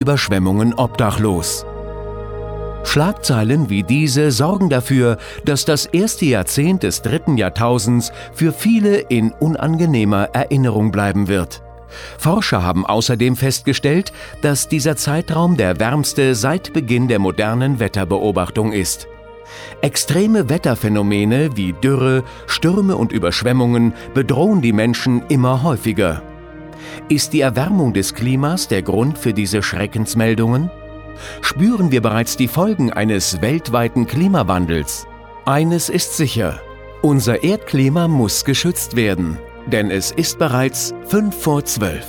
Überschwemmungen obdachlos. Schlagzeilen wie diese sorgen dafür, dass das erste Jahrzehnt des 3. Jahrtausends für viele in unangenehmer Erinnerung bleiben wird. Forscher haben außerdem festgestellt, dass dieser Zeitraum der wärmste seit Beginn der modernen Wetterbeobachtung ist. Extreme Wetterphänomene wie Dürre, Stürme und Überschwemmungen bedrohen die Menschen immer häufiger. Ist die Erwärmung des Klimas der Grund für diese Schreckensmeldungen? Spüren wir bereits die Folgen eines weltweiten Klimawandels? Eines ist sicher: Unser Erdklima muss geschützt werden, denn es ist bereits 11:55.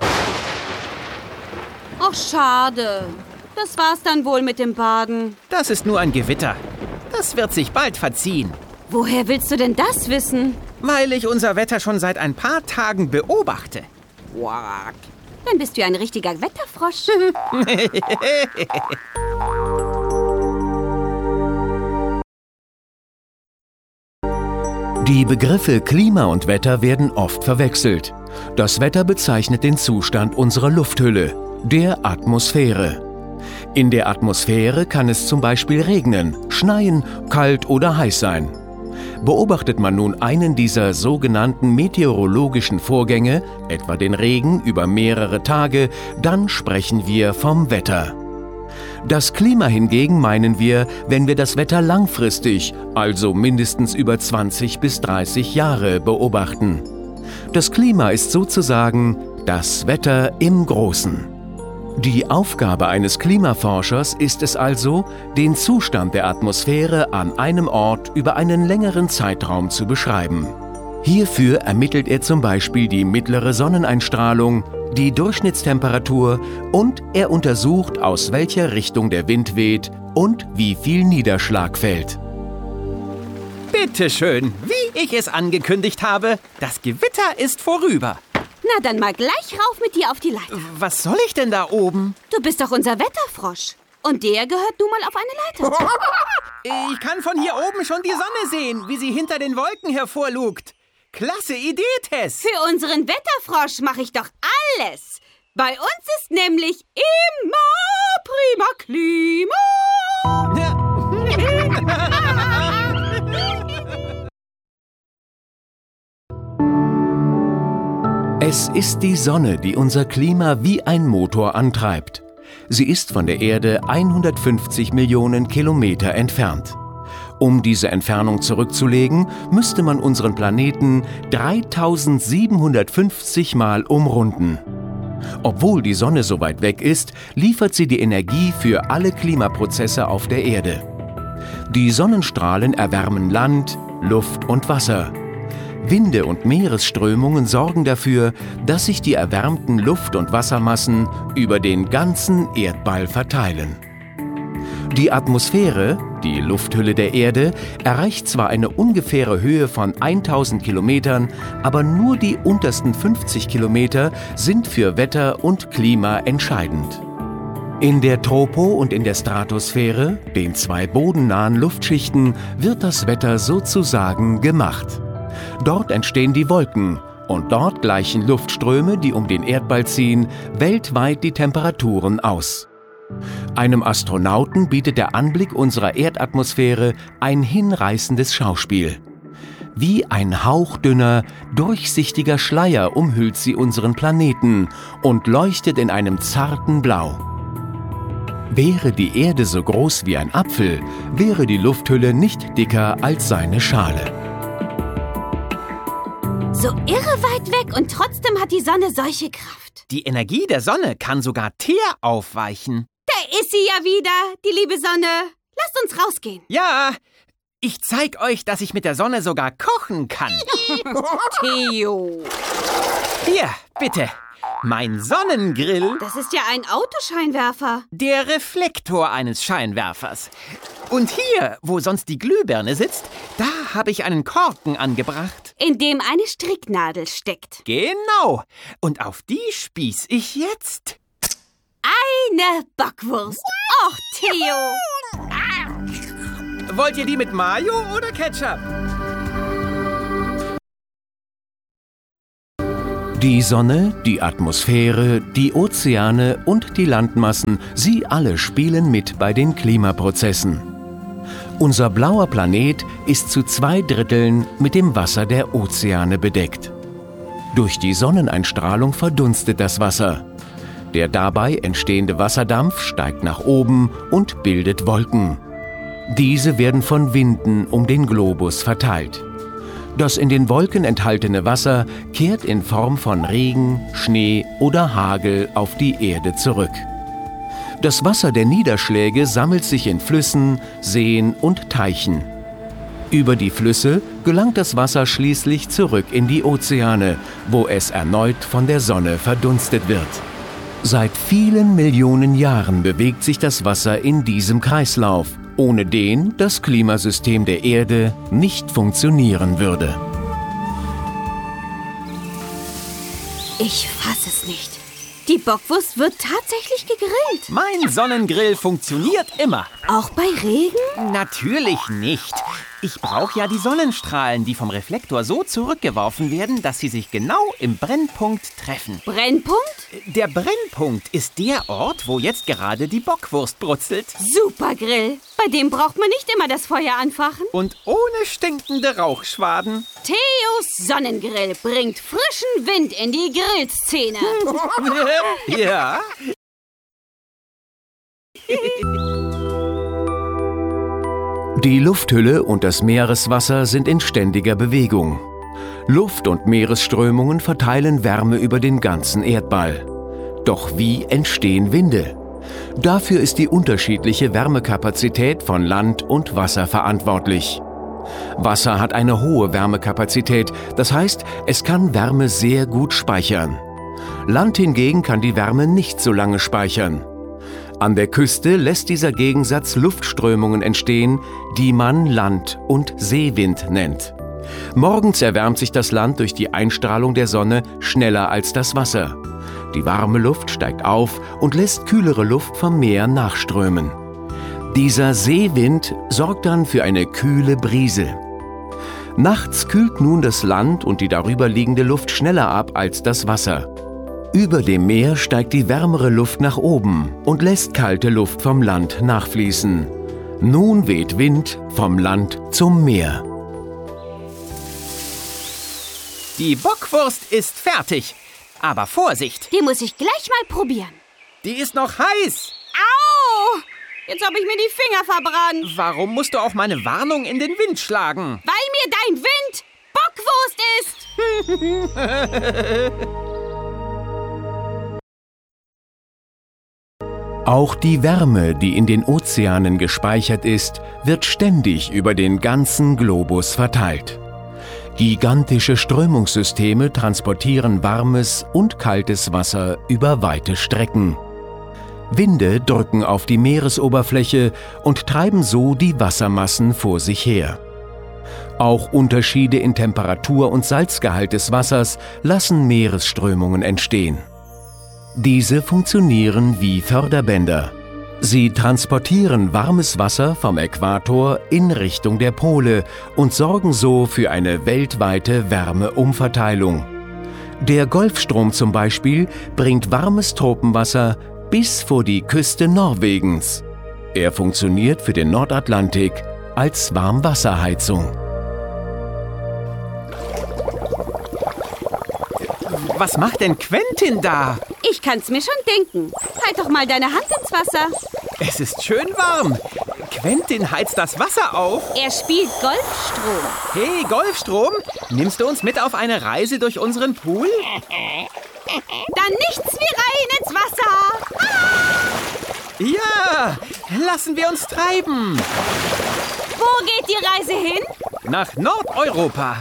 Ach, schade. Das war's dann wohl mit dem Baden. Das ist nur ein Gewitter. Das wird sich bald verziehen. Woher willst du denn das wissen? Weil ich unser Wetter schon seit ein paar Tagen beobachte. Quack. Dann bist du ja ein richtiger Wetterfrosch. Die Begriffe Klima und Wetter werden oft verwechselt. Das Wetter bezeichnet den Zustand unserer Lufthülle, der Atmosphäre. In der Atmosphäre kann es zum Beispiel regnen, schneien, kalt oder heiß sein. Beobachtet man nun einen dieser sogenannten meteorologischen Vorgänge, etwa den Regen über mehrere Tage, dann sprechen wir vom Wetter. Das Klima hingegen meinen wir, wenn wir das Wetter langfristig, also mindestens über 20 bis 30 Jahre beobachten. Das Klima ist sozusagen das Wetter im Großen. Die Aufgabe eines Klimaforschers ist es also, den Zustand der Atmosphäre an einem Ort über einen längeren Zeitraum zu beschreiben. Hierfür ermittelt er zum Beispiel die mittlere Sonneneinstrahlung, die Durchschnittstemperatur und er untersucht, aus welcher Richtung der Wind weht und wie viel Niederschlag fällt. Bitte schön, wie ich es angekündigt habe, das Gewitter ist vorüber. Na, dann mal gleich rauf mit dir auf die Leiter. Was soll ich denn da oben? Du bist doch unser Wetterfrosch. Und der gehört nun mal auf eine Leiter. Ich kann von hier oben schon die Sonne sehen, wie sie hinter den Wolken hervorlugt. Klasse Idee, Tess. Für unseren Wetterfrosch mache ich doch alles. Bei uns ist nämlich immer prima Klima. Es ist die Sonne, die unser Klima wie ein Motor antreibt. Sie ist von der Erde 150 Millionen Kilometer entfernt. Um diese Entfernung zurückzulegen, müsste man unseren Planeten 3750 Mal umrunden. Obwohl die Sonne so weit weg ist, liefert sie die Energie für alle Klimaprozesse auf der Erde. Die Sonnenstrahlen erwärmen Land, Luft und Wasser. Winde und Meeresströmungen sorgen dafür, dass sich die erwärmten Luft- und Wassermassen über den ganzen Erdball verteilen. Die Atmosphäre, die Lufthülle der Erde, erreicht zwar eine ungefähre Höhe von 1000 Kilometern, aber nur die untersten 50 Kilometer sind für Wetter und Klima entscheidend. In der Tropo- und in der Stratosphäre, den 2 bodennahen Luftschichten, wird das Wetter sozusagen gemacht. Dort entstehen die Wolken und dort gleichen Luftströme, die um den Erdball ziehen, weltweit die Temperaturen aus. Einem Astronauten bietet der Anblick unserer Erdatmosphäre ein hinreißendes Schauspiel. Wie ein hauchdünner, durchsichtiger Schleier umhüllt sie unseren Planeten und leuchtet in einem zarten Blau. Wäre die Erde so groß wie ein Apfel, wäre die Lufthülle nicht dicker als seine Schale. So irre weit weg und trotzdem hat die Sonne solche Kraft. Die Energie der Sonne kann sogar Teer aufweichen. Da ist sie ja wieder, die liebe Sonne. Lasst uns rausgehen. Ja, ich zeig euch, dass ich mit der Sonne sogar kochen kann. Theo. Hier, bitte. Mein Sonnengrill. Das ist ja ein Autoscheinwerfer. Der Reflektor eines Scheinwerfers. Und hier, wo sonst die Glühbirne sitzt, da habe ich einen Korken angebracht. In dem eine Stricknadel steckt. Genau. Und auf die spieß ich jetzt Eine Bockwurst. Och, Theo. Wollt ihr die mit Mayo oder Ketchup? Die Sonne, die Atmosphäre, die Ozeane und die Landmassen, sie alle spielen mit bei den Klimaprozessen. Unser blauer Planet ist zu 2/3 mit dem Wasser der Ozeane bedeckt. Durch die Sonneneinstrahlung verdunstet das Wasser. Der dabei entstehende Wasserdampf steigt nach oben und bildet Wolken. Diese werden von Winden um den Globus verteilt. Das in den Wolken enthaltene Wasser kehrt in Form von Regen, Schnee oder Hagel auf die Erde zurück. Das Wasser der Niederschläge sammelt sich in Flüssen, Seen und Teichen. Über die Flüsse gelangt das Wasser schließlich zurück in die Ozeane, wo es erneut von der Sonne verdunstet wird. Seit vielen Millionen Jahren bewegt sich das Wasser in diesem Kreislauf, ohne den das Klimasystem der Erde nicht funktionieren würde. Ich fasse es nicht. Die Bockwurst wird tatsächlich gegrillt. Mein Sonnengrill funktioniert immer. Auch bei Regen? Natürlich nicht. Ich brauche ja die Sonnenstrahlen, die vom Reflektor so zurückgeworfen werden, dass sie sich genau im Brennpunkt treffen. Brennpunkt? Der Brennpunkt ist der Ort, wo jetzt gerade die Bockwurst brutzelt. Super Grill. Bei dem braucht man nicht immer das Feuer anfachen. Und ohne stinkende Rauchschwaden. Theos Sonnengrill bringt frischen Wind in die Grillszene. Ja. Die Lufthülle und das Meereswasser sind in ständiger Bewegung. Luft- und Meeresströmungen verteilen Wärme über den ganzen Erdball. Doch wie entstehen Winde? Dafür ist die unterschiedliche Wärmekapazität von Land und Wasser verantwortlich. Wasser hat eine hohe Wärmekapazität, das heißt, es kann Wärme sehr gut speichern. Land hingegen kann die Wärme nicht so lange speichern. An der Küste lässt dieser Gegensatz Luftströmungen entstehen, die man Land- und Seewind nennt. Morgens erwärmt sich das Land durch die Einstrahlung der Sonne schneller als das Wasser. Die warme Luft steigt auf und lässt kühlere Luft vom Meer nachströmen. Dieser Seewind sorgt dann für eine kühle Brise. Nachts kühlt nun das Land und die darüber liegende Luft schneller ab als das Wasser. Über dem Meer steigt die wärmere Luft nach oben und lässt kalte Luft vom Land nachfließen. Nun weht Wind vom Land zum Meer. Die Bockwurst ist fertig. Aber Vorsicht, Die muss ich gleich mal probieren. die ist noch heiß. Au! Jetzt habe ich mir die Finger verbrannt. Warum musst du auch meine Warnung in den Wind schlagen? Weil mir dein Wind Bockwurst ist. Auch die Wärme, die in den Ozeanen gespeichert ist, wird ständig über den ganzen Globus verteilt. Gigantische Strömungssysteme transportieren warmes und kaltes Wasser über weite Strecken. Winde drücken auf die Meeresoberfläche und treiben so die Wassermassen vor sich her. Auch Unterschiede in Temperatur und Salzgehalt des Wassers lassen Meeresströmungen entstehen. Diese funktionieren wie Förderbänder. Sie transportieren warmes Wasser vom Äquator in Richtung der Pole und sorgen so für eine weltweite Wärmeumverteilung. Der Golfstrom zum Beispiel bringt warmes Tropenwasser bis vor die Küste Norwegens. Er funktioniert für den Nordatlantik als Warmwasserheizung. Was macht denn Quentin da? Ich kann's mir schon denken. Halt doch mal deine Hand ins Wasser. Es ist schön warm. Quentin heizt das Wasser auf. Er spielt Golfstrom. Hey, Golfstrom, nimmst du uns mit auf eine Reise durch unseren Pool? Dann nichts wie rein ins Wasser. Ja, lassen wir uns treiben. Wo geht die Reise hin? Nach Nordeuropa.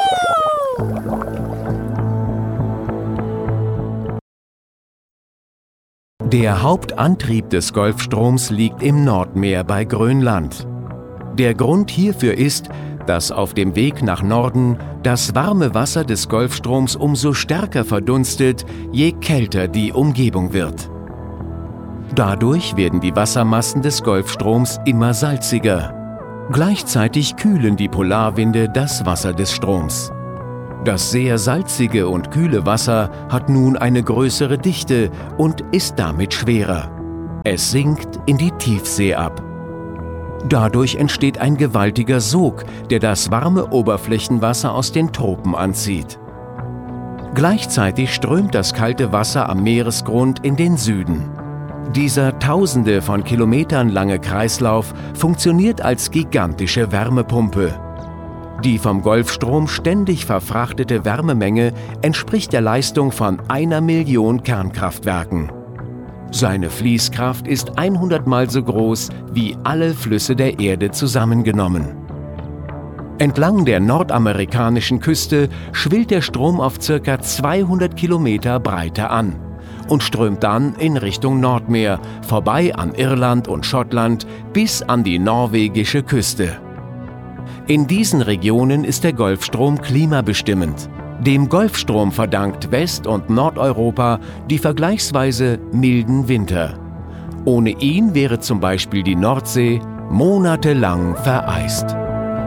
Der Hauptantrieb des Golfstroms liegt im Nordmeer bei Grönland. Der Grund hierfür ist, dass auf dem Weg nach Norden das warme Wasser des Golfstroms umso stärker verdunstet, je kälter die Umgebung wird. Dadurch werden die Wassermassen des Golfstroms immer salziger. Gleichzeitig kühlen die Polarwinde das Wasser des Stroms. Das sehr salzige und kühle Wasser hat nun eine größere Dichte und ist damit schwerer. Es sinkt in die Tiefsee ab. Dadurch entsteht ein gewaltiger Sog, der das warme Oberflächenwasser aus den Tropen anzieht. Gleichzeitig strömt das kalte Wasser am Meeresgrund in den Süden. Dieser tausende von Kilometern lange Kreislauf funktioniert als gigantische Wärmepumpe. Die vom Golfstrom ständig verfrachtete Wärmemenge entspricht der Leistung von 1 Million Kernkraftwerken. Seine Fließkraft ist 100-mal so groß wie alle Flüsse der Erde zusammengenommen. Entlang der nordamerikanischen Küste schwillt der Strom auf ca. 200 Kilometer Breite an und strömt dann in Richtung Nordmeer, vorbei an Irland und Schottland bis an die norwegische Küste. In diesen Regionen ist der Golfstrom klimabestimmend. Dem Golfstrom verdankt West- und Nordeuropa die vergleichsweise milden Winter. Ohne ihn wäre zum Beispiel die Nordsee monatelang vereist.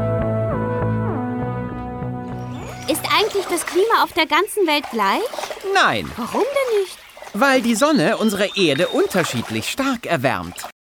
Ist eigentlich das Klima auf der ganzen Welt gleich? Nein, Warum denn nicht? weil die Sonne unsere Erde unterschiedlich stark erwärmt.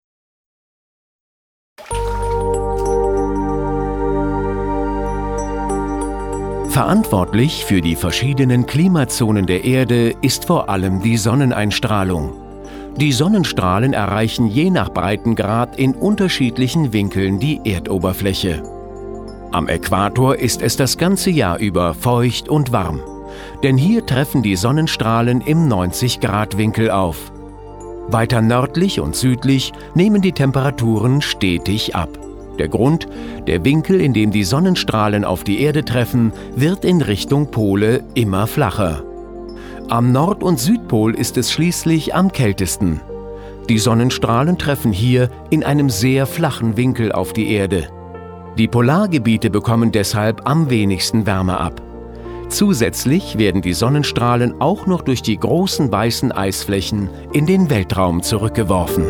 Verantwortlich für die verschiedenen Klimazonen der Erde ist vor allem die Sonneneinstrahlung. Die Sonnenstrahlen erreichen je nach Breitengrad in unterschiedlichen Winkeln die Erdoberfläche. Am Äquator ist es das ganze Jahr über feucht und warm, denn hier treffen die Sonnenstrahlen im 90-Grad-Winkel auf. Weiter nördlich und südlich nehmen die Temperaturen stetig ab. Der Grund: der Winkel, in dem die Sonnenstrahlen auf die Erde treffen, wird in Richtung Pole immer flacher. Am Nord- und Südpol ist es schließlich am kältesten. Die Sonnenstrahlen treffen hier in einem sehr flachen Winkel auf die Erde. Die Polargebiete bekommen deshalb am wenigsten Wärme ab. Zusätzlich werden die Sonnenstrahlen auch noch durch die großen weißen Eisflächen in den Weltraum zurückgeworfen.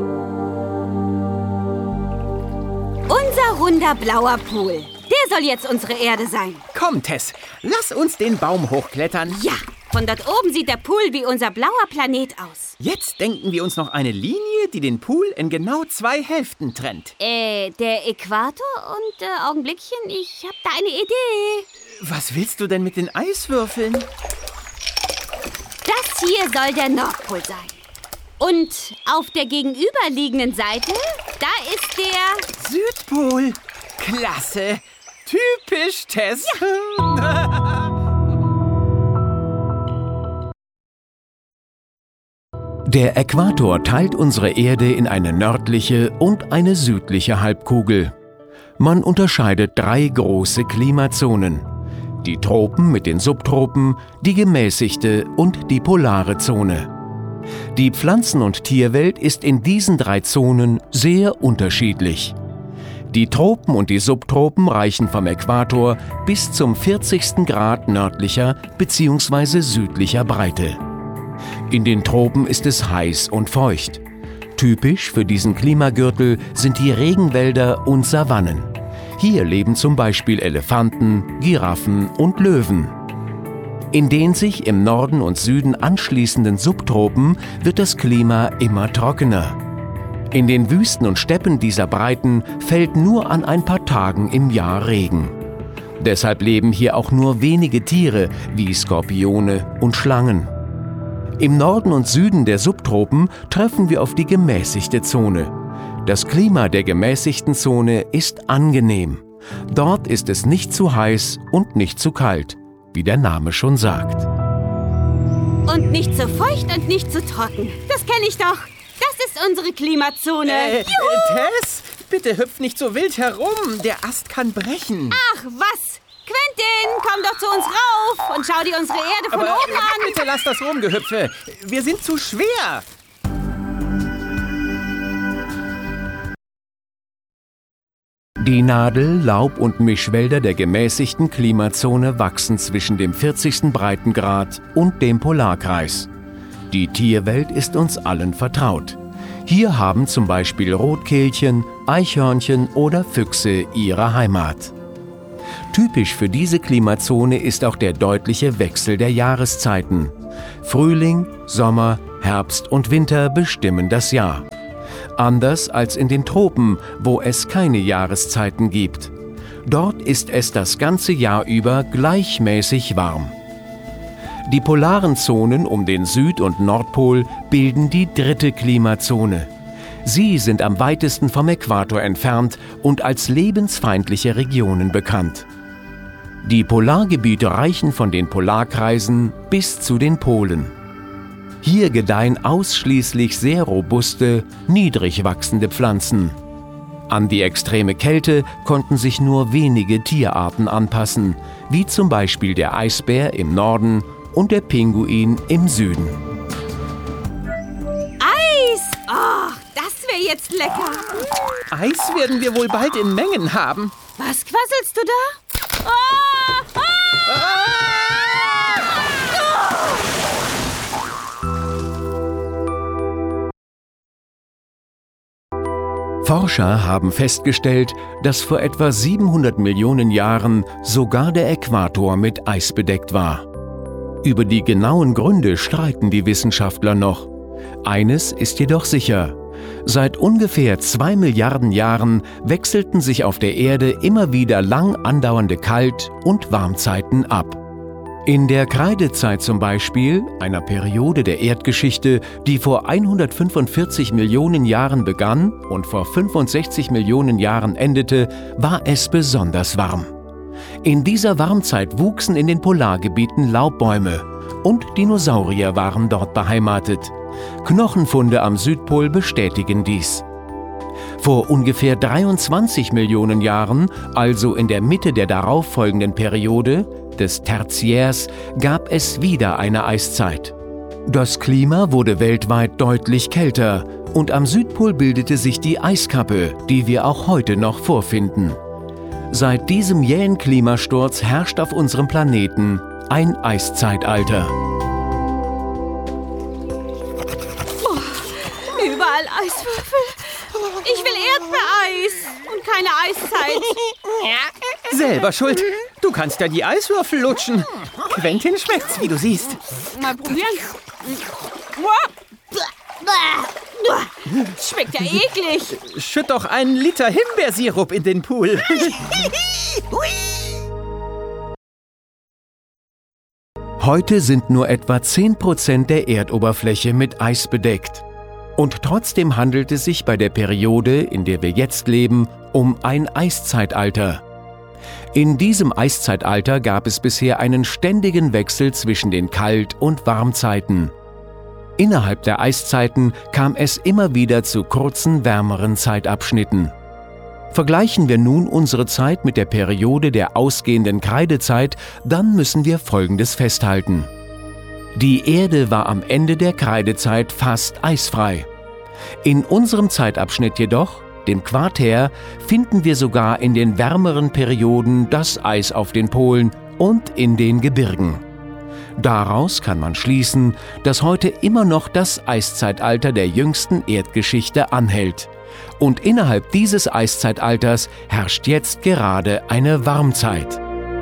Unser runder blauer Pool. Der soll jetzt unsere Erde sein. Komm, Tess, lass uns den Baum hochklettern. Ja, von dort oben sieht der Pool wie unser blauer Planet aus. Jetzt denken wir uns noch eine Linie, die den Pool in genau 2 Hälften trennt. Der Äquator und Augenblickchen, ich hab da eine Idee. Was willst du denn mit den Eiswürfeln? Das hier soll der Nordpol sein. Und auf der gegenüberliegenden Seite, da ist der Südpol. Klasse. Typisch, Tess. Der Äquator teilt unsere Erde in eine nördliche und eine südliche Halbkugel. Man unterscheidet 3 große Klimazonen: die Tropen mit den Subtropen, die gemäßigte und die polare Zone. Die Pflanzen- und Tierwelt ist in diesen 3 Zonen sehr unterschiedlich. Die Tropen und die Subtropen reichen vom Äquator bis zum 40. Grad nördlicher bzw. südlicher Breite. In den Tropen ist es heiß und feucht. Typisch für diesen Klimagürtel sind die Regenwälder und Savannen. Hier leben zum Beispiel Elefanten, Giraffen und Löwen. In den sich im Norden und Süden anschließenden Subtropen wird das Klima immer trockener. In den Wüsten und Steppen dieser Breiten fällt nur an ein paar Tagen im Jahr Regen. Deshalb leben hier auch nur wenige Tiere wie Skorpione und Schlangen. Im Norden und Süden der Subtropen treffen wir auf die gemäßigte Zone. Das Klima der gemäßigten Zone ist angenehm. Dort ist es nicht zu heiß und nicht zu kalt, wie der Name schon sagt. und nicht zu feucht und nicht zu trocken. Das kenne ich doch. Das ist unsere Klimazone. Tess, bitte hüpf nicht so wild herum. Der Ast kann brechen. Ach, was? Quentin, komm doch zu uns rauf und schau dir unsere Erde von oben an. Bitte lass das Rumgehüpfe. Wir sind zu schwer. Die Nadel-, Laub- und Mischwälder der gemäßigten Klimazone wachsen zwischen dem 40. Breitengrad und dem Polarkreis. Die Tierwelt ist uns allen vertraut. Hier haben zum Beispiel Rotkehlchen, Eichhörnchen oder Füchse ihre Heimat. Typisch für diese Klimazone ist auch der deutliche Wechsel der Jahreszeiten. Frühling, Sommer, Herbst und Winter bestimmen das Jahr. Anders als in den Tropen, wo es keine Jahreszeiten gibt. Dort ist es das ganze Jahr über gleichmäßig warm. Die polaren Zonen um den Süd- und Nordpol bilden die dritte Klimazone. Sie sind am weitesten vom Äquator entfernt und als lebensfeindliche Regionen bekannt. Die Polargebiete reichen von den Polarkreisen bis zu den Polen. Hier gedeihen ausschließlich sehr robuste, niedrig wachsende Pflanzen. An die extreme Kälte konnten sich nur wenige Tierarten anpassen, wie zum Beispiel der Eisbär im Norden und der Pinguin im Süden. Eis! Oh, das wäre jetzt lecker. Eis werden wir wohl bald in Mengen haben. Was quasselst du da? Oh, Forscher haben festgestellt, dass vor etwa 700 Millionen Jahren sogar der Äquator mit Eis bedeckt war. Über die genauen Gründe streiten die Wissenschaftler noch. Eines ist jedoch sicher: Seit ungefähr 2 Milliarden Jahren wechselten sich auf der Erde immer wieder lang andauernde Kalt- und Warmzeiten ab. In der Kreidezeit zum Beispiel, einer Periode der Erdgeschichte, die vor 145 Millionen Jahren begann und vor 65 Millionen Jahren endete, war es besonders warm. In dieser Warmzeit wuchsen in den Polargebieten Laubbäume und Dinosaurier waren dort beheimatet. Knochenfunde am Südpol bestätigen dies. Vor ungefähr 23 Millionen Jahren, also in der Mitte der darauffolgenden Periode, des Tertiärs, gab es wieder eine Eiszeit. Das Klima wurde weltweit deutlich kälter und am Südpol bildete sich die Eiskappe, die wir auch heute noch vorfinden. Seit diesem jähen Klimasturz herrscht auf unserem Planeten ein Eiszeitalter. überall Eiswürfel. Ich will Erdbeereis und keine Eiszeit. Selber schuld. Du kannst ja die Eiswürfel lutschen. Quentin schmeckt's, wie du siehst. Mal probieren. Schmeckt ja eklig. Schütt doch einen Liter Himbeersirup in den Pool. Heute sind nur etwa 10% der Erdoberfläche mit Eis bedeckt. Und trotzdem handelt es sich bei der Periode, in der wir jetzt leben, um ein Eiszeitalter. In diesem Eiszeitalter gab es bisher einen ständigen Wechsel zwischen den Kalt- und Warmzeiten. Innerhalb der Eiszeiten kam es immer wieder zu kurzen, wärmeren Zeitabschnitten. Vergleichen wir nun unsere Zeit mit der Periode der ausgehenden Kreidezeit, dann müssen wir Folgendes festhalten. Die Erde war am Ende der Kreidezeit fast eisfrei. In unserem Zeitabschnitt jedoch, dem Quartär, finden wir sogar in den wärmeren Perioden das Eis auf den Polen und in den Gebirgen. Daraus kann man schließen, dass heute immer noch das Eiszeitalter der jüngsten Erdgeschichte anhält. Und innerhalb dieses Eiszeitalters herrscht jetzt gerade eine Warmzeit.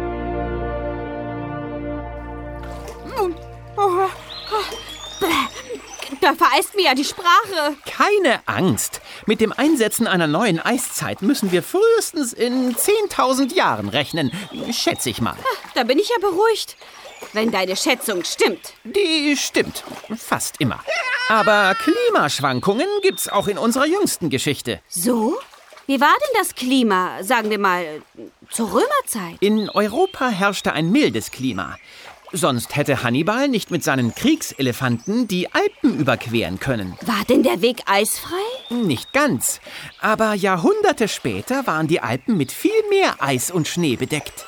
Da vereist mir ja die Sprache. Keine Angst. Mit dem Einsetzen einer neuen Eiszeit müssen wir frühestens in 10.000 Jahren rechnen. Schätze ich mal. Da bin ich ja beruhigt. Wenn deine Schätzung stimmt. Die stimmt. Fast immer. Aber Klimaschwankungen gibt's auch in unserer jüngsten Geschichte. So? Wie war denn das Klima, sagen wir mal, zur Römerzeit? In Europa herrschte ein mildes Klima. Sonst hätte Hannibal nicht mit seinen Kriegselefanten die Alpen überqueren können. War denn der Weg eisfrei? Nicht ganz. Aber Jahrhunderte später waren die Alpen mit viel mehr Eis und Schnee bedeckt.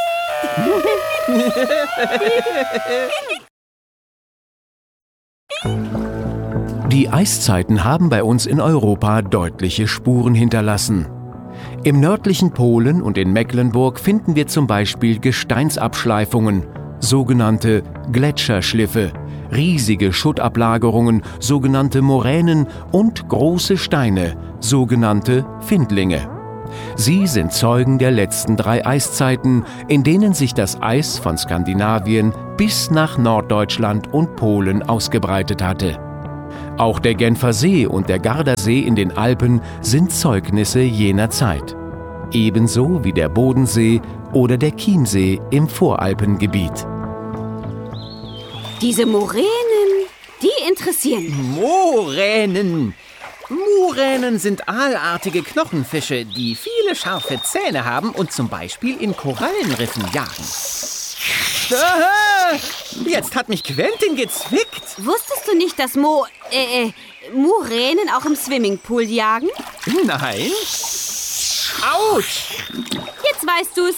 Die Eiszeiten haben bei uns in Europa deutliche Spuren hinterlassen. Im nördlichen Polen und in Mecklenburg finden wir zum Beispiel Gesteinsabschleifungen, sogenannte Gletscherschliffe, riesige Schuttablagerungen, sogenannte Moränen und große Steine, sogenannte Findlinge. Sie sind Zeugen der letzten 3 Eiszeiten, in denen sich das Eis von Skandinavien bis nach Norddeutschland und Polen ausgebreitet hatte. Auch der Genfer See und der Gardasee in den Alpen sind Zeugnisse jener Zeit. Ebenso wie der Bodensee oder der Chiemsee im Voralpengebiet. Diese Muränen, die interessieren mich. Moränen! Muränen sind aalartige Knochenfische, die viele scharfe Zähne haben und zum Beispiel in Korallenriffen jagen. Aha! Jetzt hat mich Quentin gezwickt. Wusstest du nicht, dass Muränen auch im Swimmingpool jagen? Nein. Autsch! Jetzt weißt du's.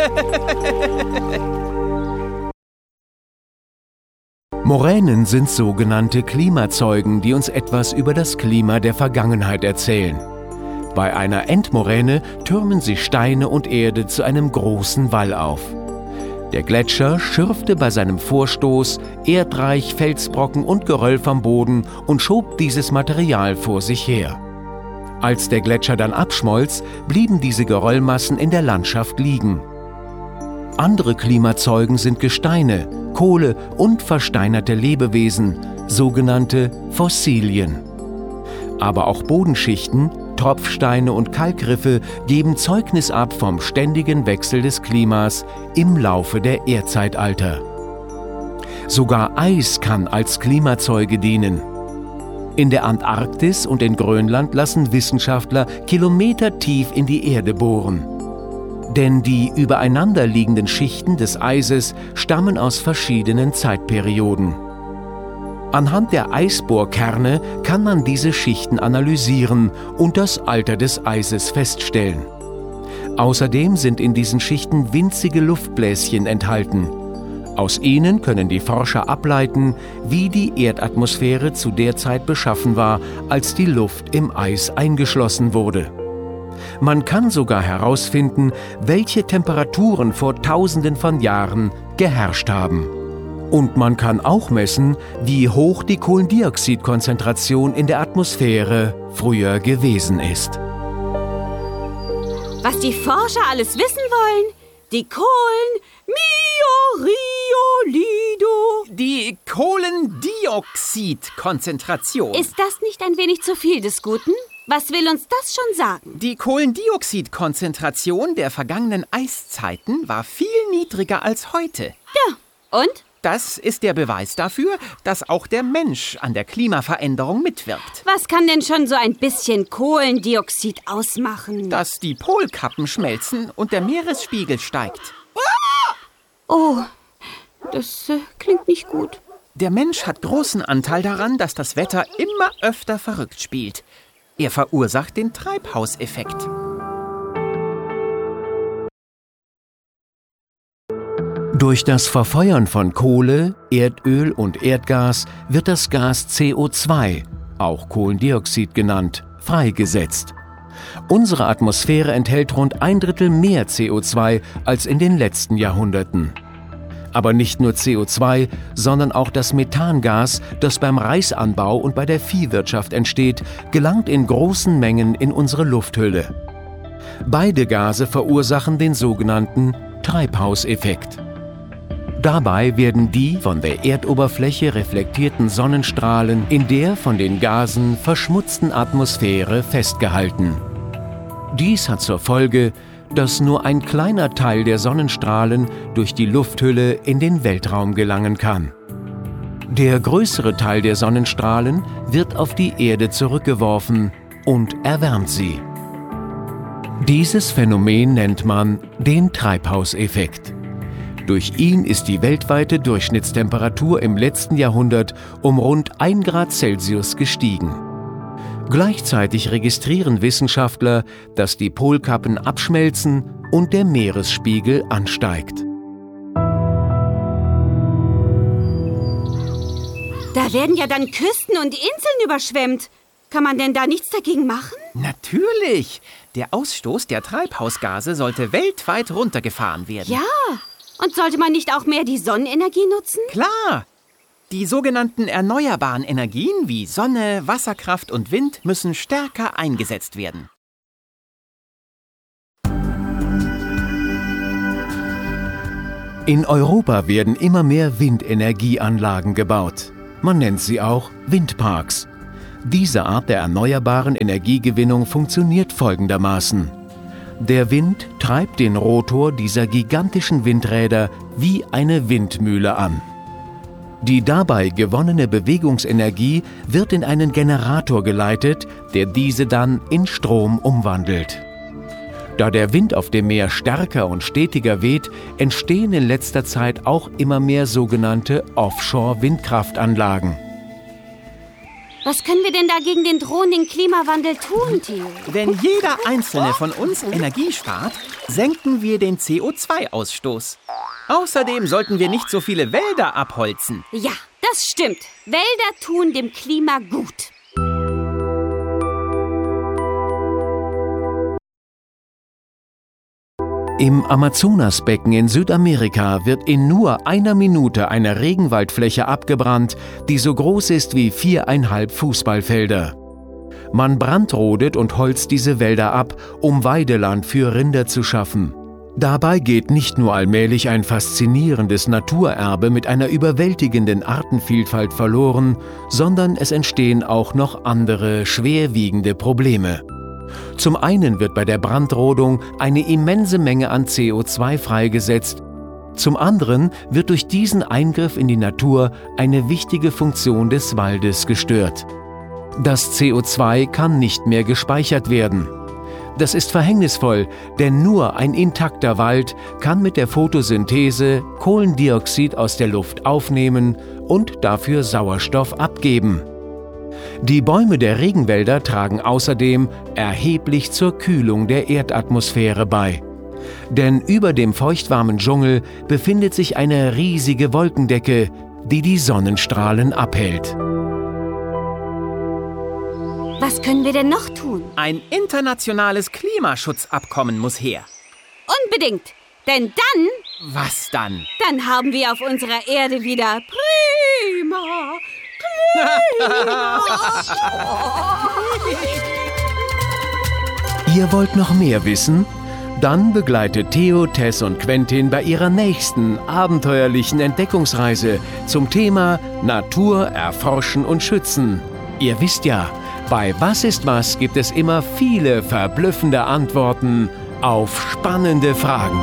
Moränen sind sogenannte Klimazeugen, die uns etwas über das Klima der Vergangenheit erzählen. Bei einer Endmoräne türmen sie Steine und Erde zu einem großen Wall auf. Der Gletscher schürfte bei seinem Vorstoß Erdreich, Felsbrocken und Geröll vom Boden und schob dieses Material vor sich her. Als der Gletscher dann abschmolz, blieben diese Geröllmassen in der Landschaft liegen. Andere Klimazeugen sind Gesteine, Kohle und versteinerte Lebewesen, sogenannte Fossilien. Aber auch Bodenschichten, Tropfsteine und Kalkriffe geben Zeugnis ab vom ständigen Wechsel des Klimas im Laufe der Erdzeitalter. Sogar Eis kann als Klimazeuge dienen. In der Antarktis und in Grönland lassen Wissenschaftler kilometertief in die Erde bohren. Denn die übereinander liegenden Schichten des Eises stammen aus verschiedenen Zeitperioden. Anhand der Eisbohrkerne kann man diese Schichten analysieren und das Alter des Eises feststellen. Außerdem sind in diesen Schichten winzige Luftbläschen enthalten. Aus ihnen können die Forscher ableiten, wie die Erdatmosphäre zu der Zeit beschaffen war, als die Luft im Eis eingeschlossen wurde. Man kann sogar herausfinden, welche Temperaturen vor Tausenden von Jahren geherrscht haben. Und man kann auch messen, wie hoch die Kohlendioxidkonzentration in der Atmosphäre früher gewesen ist. Was die Forscher alles wissen wollen? Die Kohlen, Mio, Rio, Lido. Die Kohlendioxidkonzentration. Ist das nicht ein wenig zu viel des Guten? Was will uns das schon sagen? Die Kohlendioxidkonzentration der vergangenen Eiszeiten war viel niedriger als heute. Ja, und? Das ist der Beweis dafür, dass auch der Mensch an der Klimaveränderung mitwirkt. Was kann denn schon so ein bisschen Kohlendioxid ausmachen? Dass die Polkappen schmelzen und der Meeresspiegel steigt. Oh, das klingt nicht gut. Der Mensch hat großen Anteil daran, dass das Wetter immer öfter verrückt spielt. Er verursacht den Treibhauseffekt. Durch das Verfeuern von Kohle, Erdöl und Erdgas wird das Gas CO2, auch Kohlendioxid genannt, freigesetzt. Unsere Atmosphäre enthält rund 1/3 mehr CO2 als in den letzten Jahrhunderten. Aber nicht nur CO2, sondern auch das Methangas, das beim Reisanbau und bei der Viehwirtschaft entsteht, gelangt in großen Mengen in unsere Lufthülle. Beide Gase verursachen den sogenannten Treibhauseffekt. Dabei werden die von der Erdoberfläche reflektierten Sonnenstrahlen in der von den Gasen verschmutzten Atmosphäre festgehalten. Dies hat zur Folge, dass nur ein kleiner Teil der Sonnenstrahlen durch die Lufthülle in den Weltraum gelangen kann. Der größere Teil der Sonnenstrahlen wird auf die Erde zurückgeworfen und erwärmt sie. Dieses Phänomen nennt man den Treibhauseffekt. Durch ihn ist die weltweite Durchschnittstemperatur im letzten Jahrhundert um rund 1 Grad Celsius gestiegen. Gleichzeitig registrieren Wissenschaftler, dass die Polkappen abschmelzen und der Meeresspiegel ansteigt. Da werden ja dann Küsten und Inseln überschwemmt. Kann man denn da nichts dagegen machen? Natürlich! Der Ausstoß der Treibhausgase sollte weltweit runtergefahren werden. Ja, und sollte man nicht auch mehr die Sonnenenergie nutzen? Klar! Die sogenannten erneuerbaren Energien wie Sonne, Wasserkraft und Wind müssen stärker eingesetzt werden. In Europa werden immer mehr Windenergieanlagen gebaut. Man nennt sie auch Windparks. Diese Art der erneuerbaren Energiegewinnung funktioniert folgendermaßen. Der Wind treibt den Rotor dieser gigantischen Windräder wie eine Windmühle an. Die dabei gewonnene Bewegungsenergie wird in einen Generator geleitet, der diese dann in Strom umwandelt. Da der Wind auf dem Meer stärker und stetiger weht, entstehen in letzter Zeit auch immer mehr sogenannte Offshore-Windkraftanlagen. Was können wir denn da gegen den drohenden Klimawandel tun, Theo? Wenn jeder einzelne von uns Energie spart, senken wir den CO2-Ausstoß. Außerdem sollten wir nicht so viele Wälder abholzen. Ja, das stimmt. Wälder tun dem Klima gut. Im Amazonasbecken in Südamerika wird in nur einer Minute eine Regenwaldfläche abgebrannt, die so groß ist wie 4,5 Fußballfelder. Man brandrodet und holzt diese Wälder ab, um Weideland für Rinder zu schaffen. Dabei geht nicht nur allmählich ein faszinierendes Naturerbe mit einer überwältigenden Artenvielfalt verloren, sondern es entstehen auch noch andere schwerwiegende Probleme. Zum einen wird bei der Brandrodung eine immense Menge an CO2 freigesetzt. Zum anderen wird durch diesen Eingriff in die Natur eine wichtige Funktion des Waldes gestört. Das CO2 kann nicht mehr gespeichert werden. Das ist verhängnisvoll, denn nur ein intakter Wald kann mit der Photosynthese Kohlendioxid aus der Luft aufnehmen und dafür Sauerstoff abgeben. Die Bäume der Regenwälder tragen außerdem erheblich zur Kühlung der Erdatmosphäre bei. Denn über dem feuchtwarmen Dschungel befindet sich eine riesige Wolkendecke, die die Sonnenstrahlen abhält. Was können wir denn noch tun? Ein internationales Klimaschutzabkommen muss her. Unbedingt. Denn dann... Was dann? Dann haben wir auf unserer Erde wieder prima Klima. Ihr wollt noch mehr wissen? Dann begleitet Theo, Tess und Quentin bei ihrer nächsten abenteuerlichen Entdeckungsreise zum Thema Natur erforschen und schützen. Ihr wisst ja, bei Was ist was gibt es immer viele verblüffende Antworten auf spannende Fragen.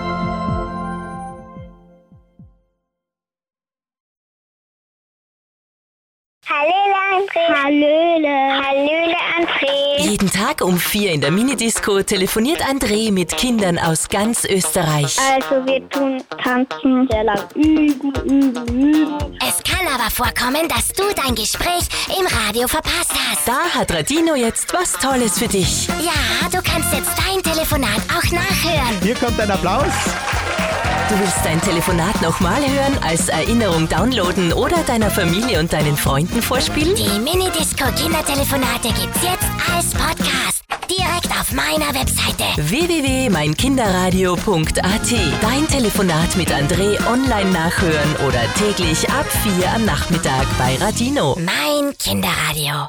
Hallöle, André. Jeden Tag um 4 in der Minidisco telefoniert André mit Kindern aus ganz Österreich. Also wir tun tanzen, sehr lang üben. Es kann aber vorkommen, dass du dein Gespräch im Radio verpasst hast. Da hat Radino jetzt was Tolles für dich. Ja, du kannst jetzt dein Telefonat auch nachhören. Hier kommt ein Applaus. Du willst dein Telefonat nochmal hören, als Erinnerung downloaden oder deiner Familie und deinen Freunden vorspielen? Die Minidisco-Kindertelefonate gibt's jetzt als Podcast. Direkt auf meiner Webseite. www.meinkinderradio.at. Dein Telefonat mit André online nachhören oder täglich ab 4 am Nachmittag bei Radino. Mein Kinderradio.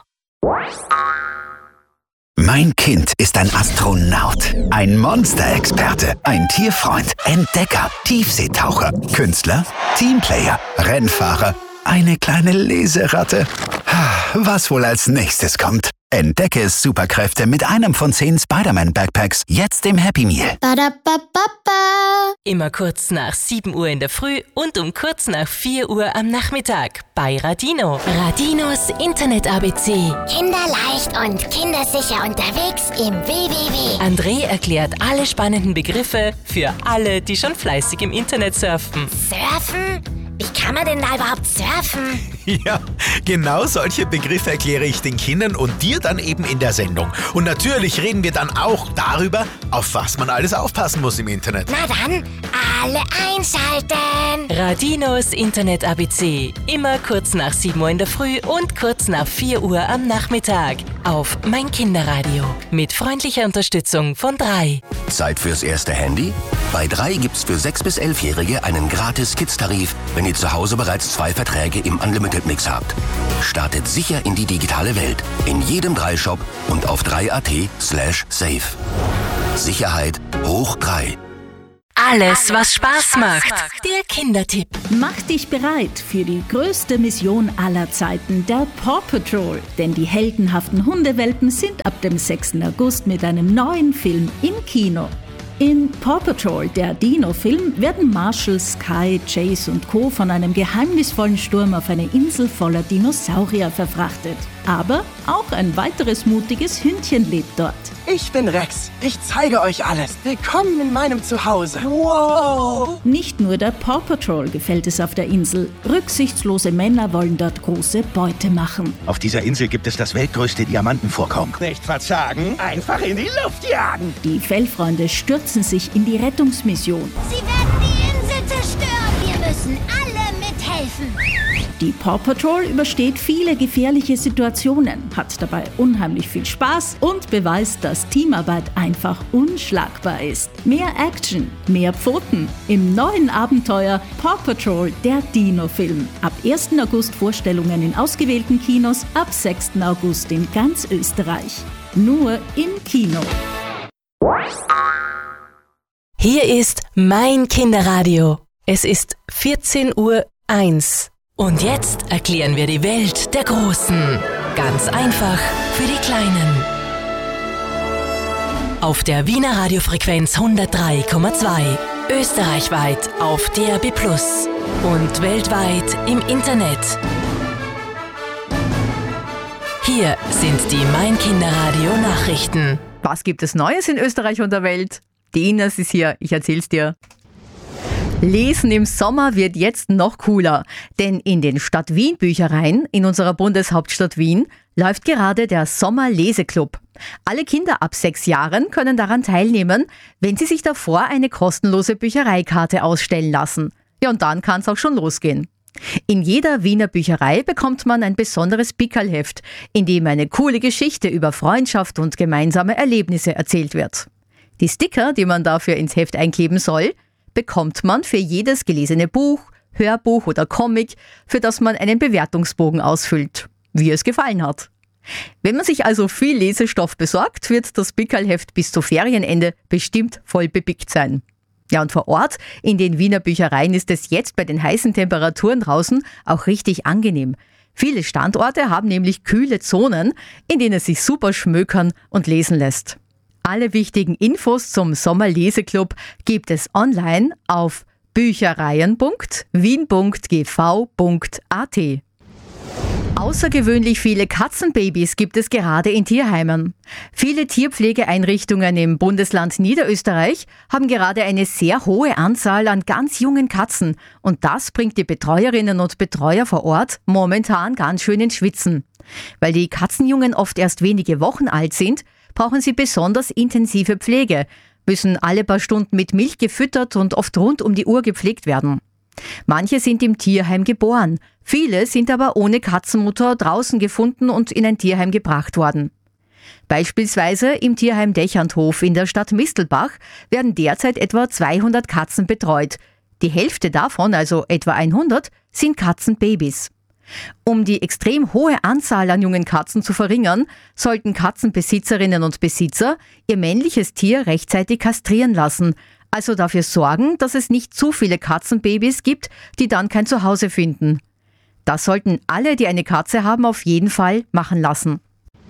Mein Kind ist ein Astronaut, ein Monsterexperte, ein Tierfreund, Entdecker, Tiefseetaucher, Künstler, Teamplayer, Rennfahrer, eine kleine Leseratte. Was wohl als nächstes kommt? Entdecke Superkräfte mit einem von 10 Spider-Man-Backpacks jetzt im Happy Meal. Badabababa. Immer kurz nach 7 Uhr in der Früh und um kurz nach 4 Uhr am Nachmittag bei Radino. Radinos Internet-ABC. Kinderleicht und kindersicher unterwegs im WWW. André erklärt alle spannenden Begriffe für alle, die schon fleißig im Internet surfen. Surfen? Wie kann man denn da überhaupt surfen? Ja, genau solche Begriffe erkläre ich den Kindern und dir dann eben in der Sendung. Und natürlich reden wir dann auch darüber, auf was man alles aufpassen muss im Internet. Na dann, alle einschalten. Radinos Internet ABC. Immer kurz nach 7 Uhr in der Früh und kurz nach 4 Uhr am Nachmittag. Auf Mein Kinderradio. Mit freundlicher Unterstützung von 3. Zeit fürs erste Handy? Bei 3 gibt's für 6- bis 11-Jährige einen gratis Kids-Tarif, wenn ihr zu Hause bereits 2 Verträge im Unlimited-Mix habt. Startet sicher in die digitale Welt. In jedem 3-Shop und auf 3.at/safe. Sicherheit hoch 3. Alles, was Spaß macht. Der Kindertipp. Mach dich bereit für die größte Mission aller Zeiten, der Paw Patrol. Denn die heldenhaften Hundewelpen sind ab dem 6. August mit einem neuen Film im Kino. In Paw Patrol, der Dino-Film, werden Marshall, Sky, Chase und Co. von einem geheimnisvollen Sturm auf eine Insel voller Dinosaurier verfrachtet. Aber auch ein weiteres mutiges Hündchen lebt dort. Ich bin Rex. Ich zeige euch alles. Willkommen in meinem Zuhause. Wow! Nicht nur der Paw Patrol gefällt es auf der Insel. Rücksichtslose Männer wollen dort große Beute machen. Auf dieser Insel gibt es das weltgrößte Diamantenvorkommen. Nicht verzagen, einfach in die Luft jagen. Die Fellfreunde stürzen sich in die Rettungsmission. Sie werden die Insel zerstören. Wir müssen alle mithelfen. Die Paw Patrol übersteht viele gefährliche Situationen, hat dabei unheimlich viel Spaß und beweist, dass Teamarbeit einfach unschlagbar ist. Mehr Action, mehr Pfoten im neuen Abenteuer Paw Patrol, der Dino-Film. Ab 1. August Vorstellungen in ausgewählten Kinos, ab 6. August in ganz Österreich. Nur im Kino. Hier ist mein Kinderradio. Es ist 14:01 Uhr. Und jetzt erklären wir die Welt der Großen. Ganz einfach für die Kleinen. Auf der Wiener Radiofrequenz 103,2. Österreichweit auf DAB+ und weltweit im Internet. Hier sind die Mein Kinderradio Nachrichten. Was gibt es Neues in Österreich und der Welt? Die Ines ist hier, ich erzähl's dir. Lesen im Sommer wird jetzt noch cooler, denn in den Stadt Wien Büchereien in unserer Bundeshauptstadt Wien läuft gerade der Sommerleseklub. Alle Kinder ab 6 Jahren können daran teilnehmen, wenn sie sich davor eine kostenlose Büchereikarte ausstellen lassen. Ja, und dann kann es auch schon losgehen. In jeder Wiener Bücherei bekommt man ein besonderes Pickerlheft, in dem eine coole Geschichte über Freundschaft und gemeinsame Erlebnisse erzählt wird. Die Sticker, die man dafür ins Heft einkleben soll, bekommt man für jedes gelesene Buch, Hörbuch oder Comic, für das man einen Bewertungsbogen ausfüllt, wie es gefallen hat. Wenn man sich also viel Lesestoff besorgt, wird das Pickerlheft bis zu Ferienende bestimmt voll bepickt sein. Ja, und vor Ort in den Wiener Büchereien ist es jetzt bei den heißen Temperaturen draußen auch richtig angenehm. Viele Standorte haben nämlich kühle Zonen, in denen es sich super schmökern und lesen lässt. Alle wichtigen Infos zum Sommerleseklub gibt es online auf büchereien.wien.gv.at. Außergewöhnlich viele Katzenbabys gibt es gerade in Tierheimen. Viele Tierpflegeeinrichtungen im Bundesland Niederösterreich haben gerade eine sehr hohe Anzahl an ganz jungen Katzen und das bringt die Betreuerinnen und Betreuer vor Ort momentan ganz schön ins Schwitzen. Weil die Katzenjungen oft erst wenige Wochen alt sind, brauchen sie besonders intensive Pflege, müssen alle paar Stunden mit Milch gefüttert und oft rund um die Uhr gepflegt werden. Manche sind im Tierheim geboren, viele sind aber ohne Katzenmutter draußen gefunden und in ein Tierheim gebracht worden. Beispielsweise im Tierheim Dächerndhof in der Stadt Mistelbach werden derzeit etwa 200 Katzen betreut. Die Hälfte davon, also etwa 100, sind Katzenbabys. Um die extrem hohe Anzahl an jungen Katzen zu verringern, sollten Katzenbesitzerinnen und Besitzer ihr männliches Tier rechtzeitig kastrieren lassen, also dafür sorgen, dass es nicht zu viele Katzenbabys gibt, die dann kein Zuhause finden. Das sollten alle, die eine Katze haben, auf jeden Fall machen lassen.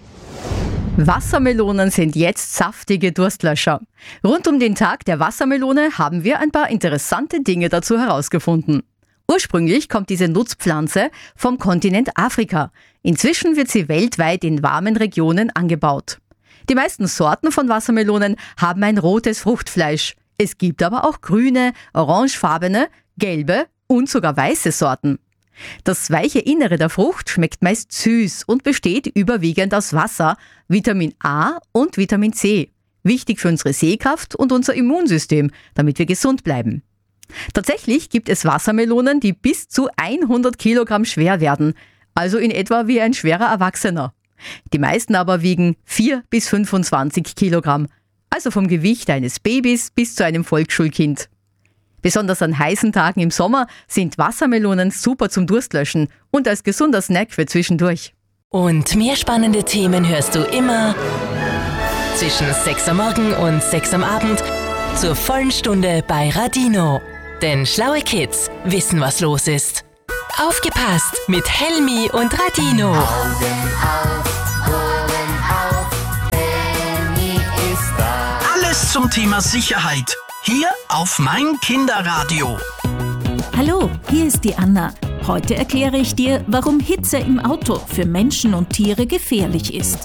Wassermelonen sind jetzt saftige Durstlöscher. Rund um den Tag der Wassermelone haben wir ein paar interessante Dinge dazu herausgefunden. Ursprünglich kommt diese Nutzpflanze vom Kontinent Afrika. Inzwischen wird sie weltweit in warmen Regionen angebaut. Die meisten Sorten von Wassermelonen haben ein rotes Fruchtfleisch. Es gibt aber auch grüne, orangefarbene, gelbe und sogar weiße Sorten. Das weiche Innere der Frucht schmeckt meist süß und besteht überwiegend aus Wasser, Vitamin A und Vitamin C. Wichtig für unsere Sehkraft und unser Immunsystem, damit wir gesund bleiben. Tatsächlich gibt es Wassermelonen, die bis zu 100 Kilogramm schwer werden, also in etwa wie ein schwerer Erwachsener. Die meisten aber wiegen 4 bis 25 Kilogramm, also vom Gewicht eines Babys bis zu einem Volksschulkind. Besonders an heißen Tagen im Sommer sind Wassermelonen super zum Durstlöschen und als gesunder Snack für zwischendurch. Und mehr spannende Themen hörst du immer zwischen 6 am Morgen und 6 am Abend zur vollen Stunde bei Radino. Denn schlaue Kids wissen, was los ist. Aufgepasst mit Helmi und Radino. Alles zum Thema Sicherheit. Hier auf mein Kinderradio. Hallo, hier ist die Anna. Heute erkläre ich dir, warum Hitze im Auto für Menschen und Tiere gefährlich ist.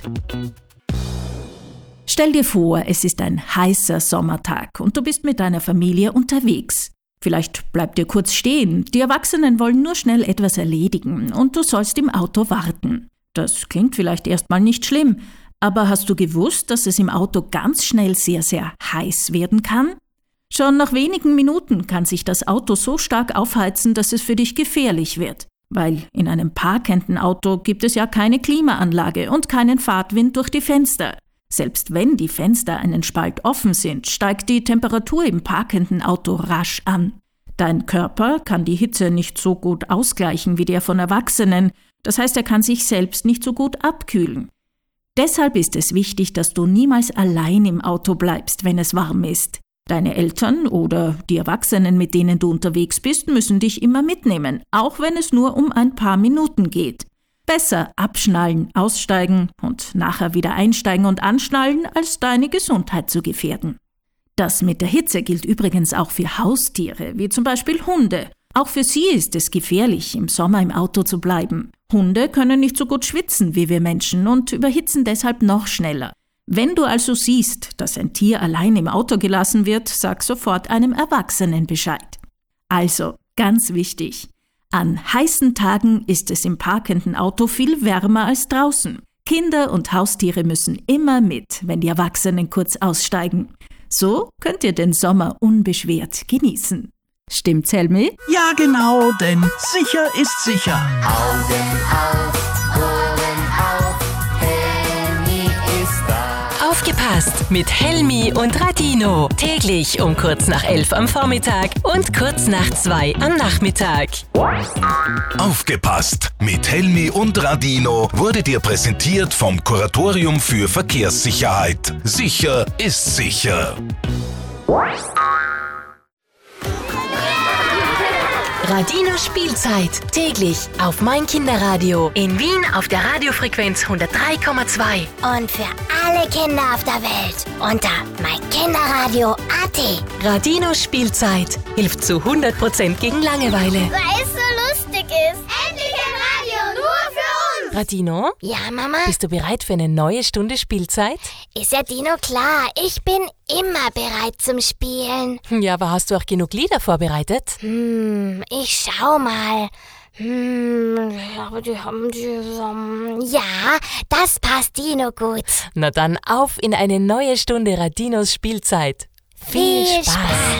Stell dir vor, es ist ein heißer Sommertag und du bist mit deiner Familie unterwegs. Vielleicht bleibt ihr kurz stehen, die Erwachsenen wollen nur schnell etwas erledigen und du sollst im Auto warten. Das klingt vielleicht erstmal nicht schlimm, aber hast du gewusst, dass es im Auto ganz schnell sehr, sehr heiß werden kann? Schon nach wenigen Minuten kann sich das Auto so stark aufheizen, dass es für dich gefährlich wird. Weil in einem parkenden Auto gibt es ja keine Klimaanlage und keinen Fahrtwind durch die Fenster. Selbst wenn die Fenster einen Spalt offen sind, steigt die Temperatur im parkenden Auto rasch an. Dein Körper kann die Hitze nicht so gut ausgleichen wie der von Erwachsenen. Das heißt, er kann sich selbst nicht so gut abkühlen. Deshalb ist es wichtig, dass du niemals allein im Auto bleibst, wenn es warm ist. Deine Eltern oder die Erwachsenen, mit denen du unterwegs bist, müssen dich immer mitnehmen, auch wenn es nur um ein paar Minuten geht. Besser abschnallen, aussteigen und nachher wieder einsteigen und anschnallen, als deine Gesundheit zu gefährden. Das mit der Hitze gilt übrigens auch für Haustiere, wie zum Beispiel Hunde. Auch für sie ist es gefährlich, im Sommer im Auto zu bleiben. Hunde können nicht so gut schwitzen wie wir Menschen und überhitzen deshalb noch schneller. Wenn du also siehst, dass ein Tier allein im Auto gelassen wird, sag sofort einem Erwachsenen Bescheid. Also, ganz wichtig, an heißen Tagen ist es im parkenden Auto viel wärmer als draußen. Kinder und Haustiere müssen immer mit, wenn die Erwachsenen kurz aussteigen. So könnt ihr den Sommer unbeschwert genießen. Stimmt's, Helmi? Ja, genau, denn sicher ist sicher. Augen auf, Ohren auf, Helmi ist da. Aufgepasst mit Helmi und Radino. Täglich um kurz nach 11 am Vormittag und kurz nach 2 am Nachmittag. Aufgepasst mit Helmi und Radino wurde dir präsentiert vom Kuratorium für Verkehrssicherheit. Sicher ist sicher. Radino Spielzeit. Täglich auf mein Kinderradio. In Wien auf der Radiofrequenz 103,2. Und für alle Kinder auf der Welt unter meinkinderradio.at. Radino Spielzeit hilft zu 100% gegen Langeweile. Weil es so lustig ist. Endlich ein Radio nur für uns. Radino? Ja, Mama? Bist du bereit für eine neue Stunde Spielzeit? Ist ja Dino klar. Ich bin immer bereit zum Spielen. Ja, aber hast du auch genug Lieder vorbereitet? Ich schau mal. Ja, das passt Dino gut. Na dann auf in eine neue Stunde Radinos Spielzeit. Viel Spaß.